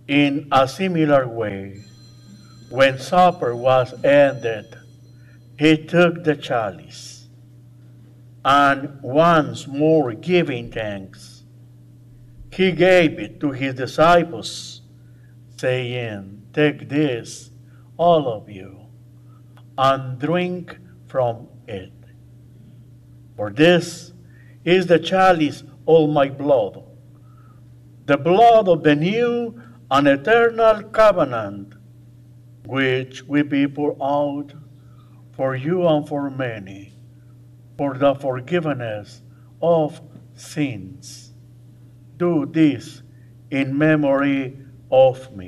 In a similar way, when supper was ended, he took the chalice, and once more giving thanks, he gave it to his disciples, saying, "Take this, all of you, and drink from it. For this is the chalice of my blood, the blood of the new and eternal covenant, which will be poured out for you and for many, for the forgiveness of sins. Do this in memory of me."